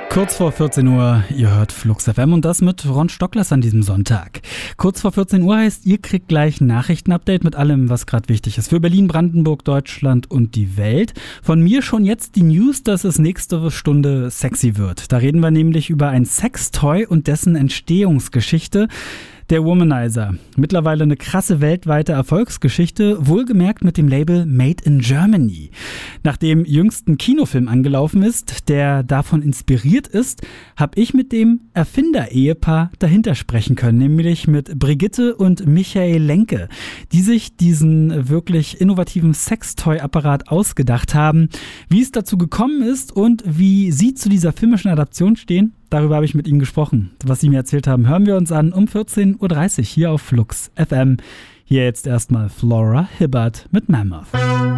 Kurz vor 14 Uhr, ihr hört Flux FM und das mit Ron Stocklers an diesem Sonntag. Kurz vor 14 Uhr heißt, ihr kriegt gleich ein Nachrichtenupdate mit allem, was gerade wichtig ist für Berlin, Brandenburg, Deutschland und die Welt. Von mir schon jetzt die News, dass es nächste Stunde sexy wird. Da reden wir nämlich über ein Sextoy und dessen Entstehungsgeschichte. Der Womanizer. Mittlerweile eine krasse weltweite Erfolgsgeschichte, wohlgemerkt mit dem Label Made in Germany. Nachdem jüngst ein Kinofilm angelaufen ist, der davon inspiriert ist, habe ich mit dem Erfinder-Ehepaar dahinter sprechen können, nämlich mit Brigitte und Michael Lenke, die sich diesen wirklich innovativen Sextoy-Apparat ausgedacht haben. Wie es dazu gekommen ist und wie sie zu dieser filmischen Adaption stehen, darüber habe ich mit ihnen gesprochen. Was sie mir erzählt haben, hören wir uns an um 14.30 Uhr hier auf Flux FM. Hier jetzt erstmal Flora Hibbert mit Mammoth.